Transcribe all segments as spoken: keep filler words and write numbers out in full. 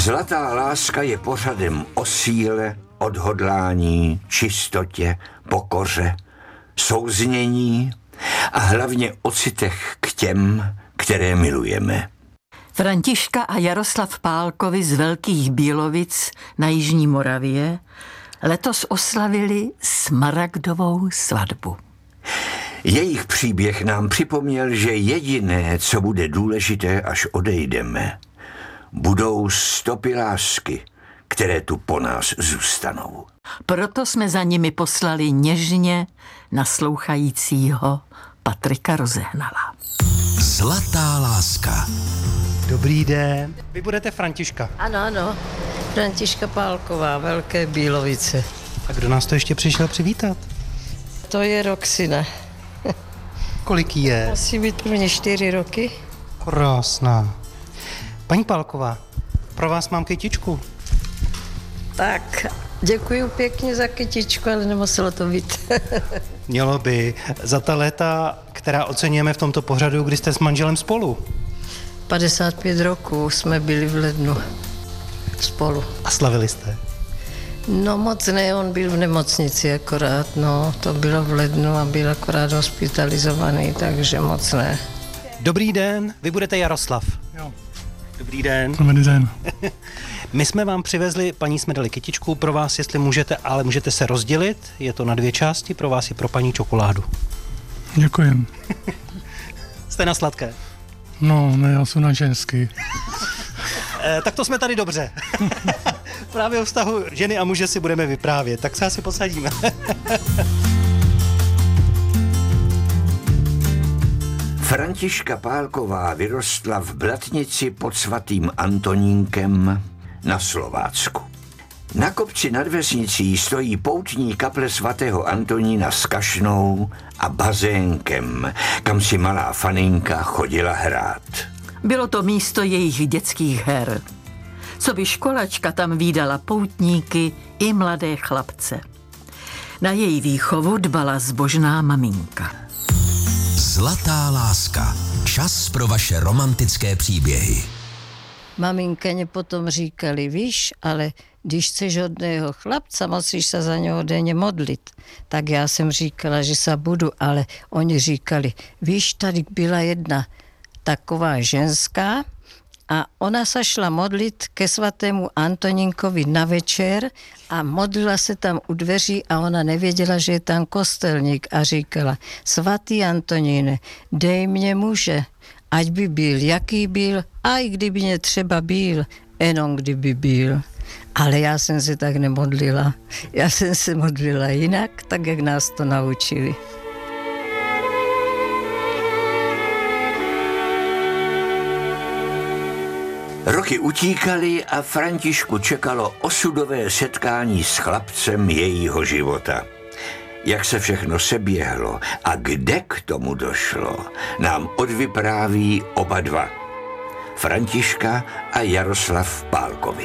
Zlatá láska je pořadem o síle, odhodlání, čistotě, pokoře, souznění a hlavně o citech k těm, které milujeme. Františka a Jaroslav Pálkovi z Velkých Bílovic na Jižní Moravě letos oslavili smaragdovou svatbu. Jejich příběh nám připomněl, že jediné, co bude důležité, až odejdeme, budou stopy lásky, které tu po nás zůstanou. Proto jsme za nimi poslali něžně naslouchajícího Patrika Rozehnala. Zlatá láska. Dobrý den. Vy budete Františka. Ano, ano. Františka Pálková, Velké Bílovice. A kdo nás to ještě přišel přivítat? To je Roxina. Kolik jí je? Musí být prvně čtyři roky. Krásná. Paní Pálková, pro vás mám kytičku. Tak, děkuji pěkně za kytičku, ale nemuselo to být. Mělo by. Za ta léta, která oceňujeme v tomto pořadu, kdy jste s manželem spolu. padesát pět roků jsme byli v lednu spolu. A slavili jste? No moc ne, on byl v nemocnici akorát, no, to bylo v lednu a byl akorát hospitalizovaný, takže moc ne. Dobrý den, vy budete Jaroslav. Jo. Dobrý den. Dobrý den. My jsme vám přivezli, paní jsme dali kytičku pro vás, jestli můžete, ale můžete se rozdělit, je to na dvě části, pro vás i pro paní čokoládu. Děkujem. Jste na sladké? No, ne, já jsem na ženský. E, tak to jsme tady dobře. Právě o vztahu ženy a muže si budeme vyprávět, tak se asi posadíme. Františka Pálková vyrostla v Blatnici pod svatým Antonínkem na Slovácku. Na kopci nad vesnicí stojí poutní kaple svatého Antonína s kašnou a bazénkem, kam si malá faninka chodila hrát. Bylo to místo jejich dětských her. Coby školačka tam vídala poutníky i mladé chlapce. Na její výchovu dbala zbožná maminka. Zlatá láska. Čas pro vaše romantické příběhy. Maminkeně potom říkali, víš, ale když chceš hodného chlapca, musíš se za něho denně modlit. Tak já jsem říkala, že se budu, ale oni říkali, víš, tady byla jedna taková ženská a ona se šla modlit ke svatému Antonínkovi na večer a modlila se tam u dveří a ona nevěděla, že je tam kostelník a říkala, svatý Antoníne, dej mě muže, ať by byl, jaký byl, a i kdyby mě třeba byl, jenom kdyby byl. Ale já jsem se tak nemodlila. Já jsem se modlila jinak, tak jak nás to naučili. Roky utíkaly a Františku čekalo osudové setkání s chlapcem jejího života. Jak se všechno seběhlo a kde k tomu došlo, nám odvypráví oba dva. Františka a Jaroslav Pálkovi.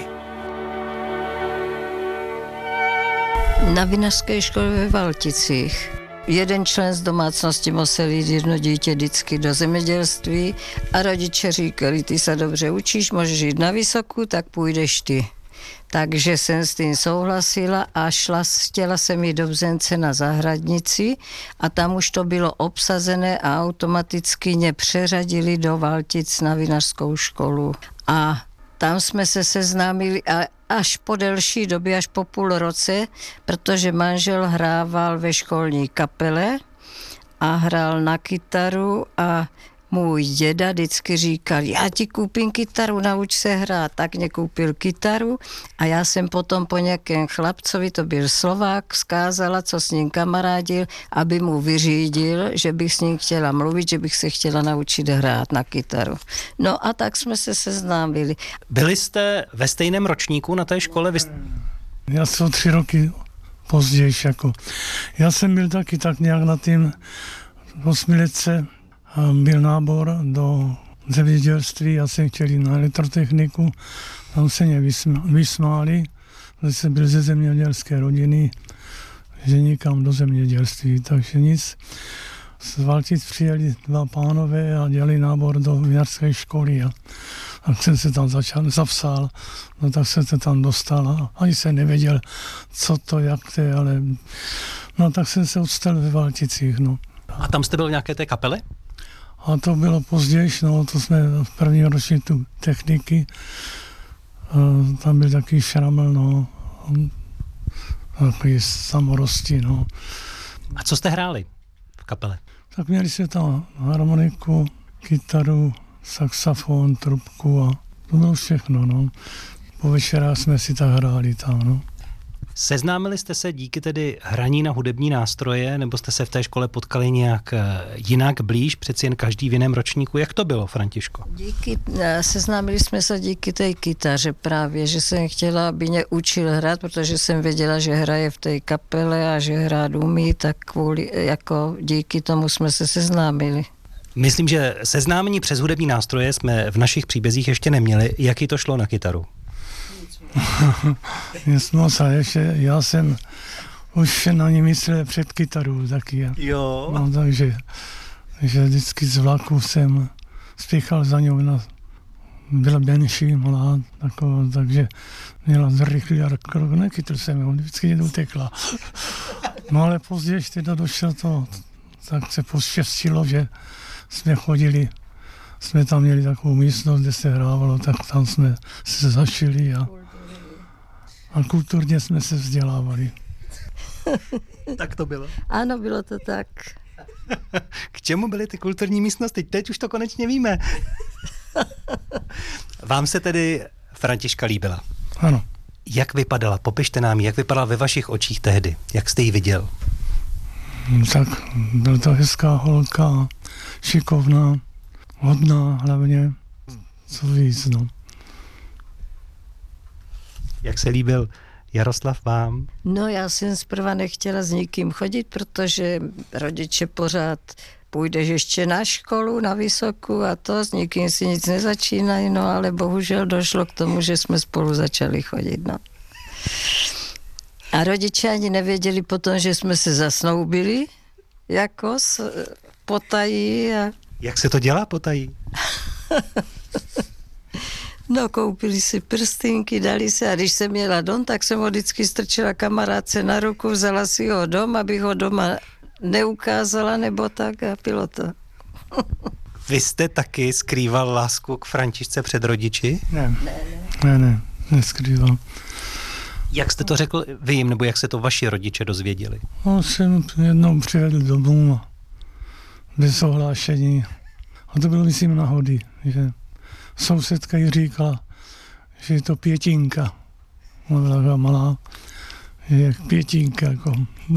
Na vinařské škole ve Valticích. Jeden člen z domácnosti musel jít jedno dítě vždycky do zemědělství a rodiče říkali, ty se dobře učíš, můžeš jít na vysokou, tak půjdeš ty. Takže jsem s tím souhlasila a šla, chtěla jsem jít do Bzence na zahradnici a tam už to bylo obsazené a automaticky mě přeřadili do Valtic na vinařskou školu. A tam jsme se seznámili a až po delší době, až po půl roce, protože manžel hrával ve školní kapele a hrál na kytaru a můj děda vždycky říkal, já ti koupím kytaru, nauč se hrát, tak mě koupil kytaru a já jsem potom po nějakém chlapcovi, to byl Slovák, vzkázala, co s ním kamarádil, aby mu vyřídil, že bych s ním chtěla mluvit, že bych se chtěla naučit hrát na kytaru. No a tak jsme se seznámili. Byli jste ve stejném ročníku na té škole? Vy... Já jsem tři roky později. Jako. Já jsem byl taky tak nějak na tým osmiletce. Byl nábor do zemědělství, já jsem chtěl jít na elektrotechniku, tam se mě vysmáli, že jsem byl ze zemědělské rodiny, že nikam do zemědělství, takže nic. Z Valtic přijeli dva pánové a dělali nábor do vinařské školy a, tak jsem se tam začal, zapsal, no tak jsem se tam dostal a ani jsem nevěděl, co to, jak to je, ale no tak jsem se odstal ve Valticích, no. A tam jste byl v nějaké té kapele? A to bylo později, no, to jsme v první ročníku techniky, a tam byl takový šramel, no, takový samorosti, no. A co jste hráli v kapele? Tak měli jsme tam harmoniku, kytaru, saxofon, trubku a to bylo všechno, no. Po večerách jsme si tak hráli tam, no. Seznámili jste se díky tedy hraní na hudební nástroje, nebo jste se v té škole potkali nějak jinak blíž, přeci jen každý v jiném ročníku? Jak to bylo, Františko? Díky, seznámili jsme se díky té kytaře právě, že jsem chtěla, aby mě učil hrát, protože jsem věděla, že hraje v té kapele a že hrát umí, tak kvůli, jako díky tomu jsme se seznámili. Myslím, že seznámení přes hudební nástroje jsme v našich příbězích ještě neměli. Jaký to šlo na kytaru? Moc, a ještě já jsem už na ní myslel před kytarou taky. Jo. No, takže že vždycky z vlaku jsem spěchal za ňou, na, byla menší, malá, taková, takže měla zrychlý krok, nechytl jsem ho, vždycky jen utekla. No ale později teda došlo to, tak se poštěstilo, že jsme chodili, jsme tam měli takovou místnost, kde se hrávalo, tak tam jsme se zašili a A kulturně jsme se vzdělávali. Tak to bylo. Ano, bylo to tak. K čemu byly ty kulturní místnosti? Teď už to konečně víme. Vám se tedy Františka líbila? Ano. Jak vypadala? Popište nám, jak vypadala ve vašich očích tehdy? Jak jste ji viděl? Tak byla to hezká holka, šikovná, hodná hlavně, co víc, no. Jak se líbil Jaroslav vám? No já jsem zprva nechtěla s nikým chodit, protože rodiče pořád půjdeš ještě na školu, na vysokou a to, s nikým si nic nezačínají, no ale bohužel došlo k tomu, že jsme spolu začali chodit, no. A rodiče ani nevěděli potom, že jsme se zasnoubili, jako s, potají a... Jak se to dělá potají? No, koupili si prstínky, dali se a když jsem měla dom, tak jsem ho vždycky strčila kamarádce na ruku, vzala si ho dom, abych ho doma neukázala, nebo tak a bylo to. Vy jste taky skrýval lásku k Františce před rodiči? Ne, ne, ne, ne neskrýval. Jak jste to řekl vy jim, nebo jak se to vaši rodiče dozvěděli? No, jsem jednou přivedl domů bez ohlášení. A to bylo, myslím, náhody, že sousedka jí říkala, že je to pětinka. Ona byla taková malá, je jak pětinka. Jako.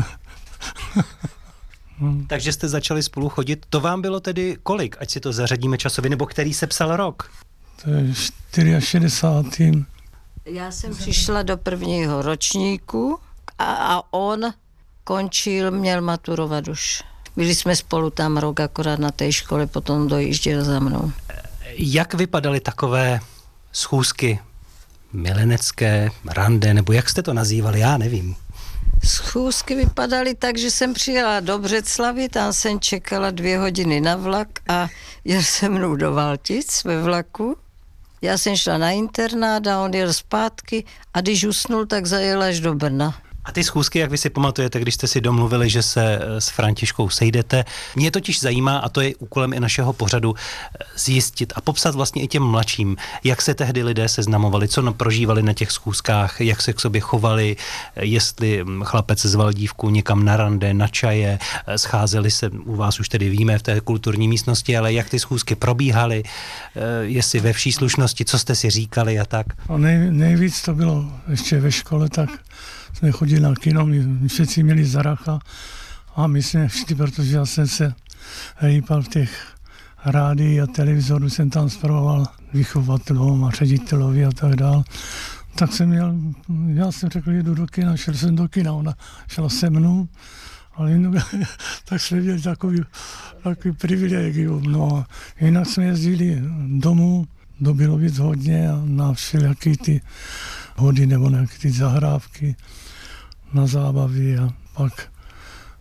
Takže jste začali spolu chodit. To vám bylo tedy kolik, ať si to zařadíme časově, nebo který se psal rok? To je šedesátý čtvrtý Já jsem přišla do prvního ročníku a, a on končil, měl maturovat už. Byli jsme spolu tam rok, akorát na té škole, potom dojížděl za mnou. Jak vypadaly takové schůzky milenecké, rande, nebo jak jste to nazývali, já nevím. Schůzky vypadaly tak, že jsem přijela do Břeclavi, tam jsem čekala dvě hodiny na vlak a jel se mnou do Valtic ve vlaku. Já jsem šla na internát a on jel zpátky a když usnul, tak zajel až do Brna. A ty schůzky, jak vy si pamatujete, když jste si domluvili, že se s Františkou sejdete, mě totiž zajímá, a to je úkolem i našeho pořadu, zjistit a popsat vlastně i těm mladším, jak se tehdy lidé seznamovali, co prožívali na těch schůzkách, jak se k sobě chovali, jestli chlapec zval dívku někam na rande, na čaje, scházeli se, u vás už tedy víme, v té kulturní místnosti, ale jak ty schůzky probíhaly, jestli ve vší slušnosti, co jste si říkali a tak. A nej, nejvíc to bylo ještě ve škole, tak jsme chodili na kino, my všichni měli zaracha a my jsme šli, protože já jsem se hýpal v těch rádií a televizoru, jsem tam spravoval vychovatelům a ředitelovi a tak dál. Tak jsem měl, já jsem řekl, jdu do kina, šel jsem do kina, ona šla se mnou, ale jinak, tak jsme měli takový, takový privilegium. No a jinak jsme jezdili domů do Bílovic hodně a na všelijaký ty hody nebo nějaké ty zahrávky na zábavy a pak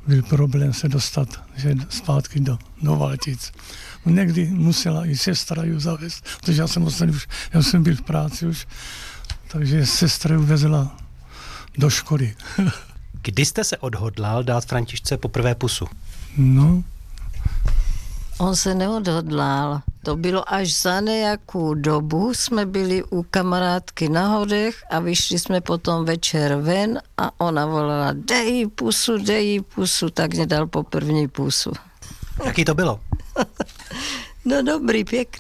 byl problém se dostat že zpátky do, do Valtic. Někdy musela i sestra ju zavést, protože já jsem ostatně už, já jsem byl v práci už, takže sestra ju vezla do školy. Kdy jste se odhodlal dát Františce poprvé pusu? No, On se neodhodlal. To bylo až za nějakou dobu. Jsme byli u kamarádky na Hodech a vyšli jsme potom večer ven a ona volala, dej jí pusu, dej jí pusu, tak mě dal po první pusu. Jaký to bylo? No dobrý, pěkný.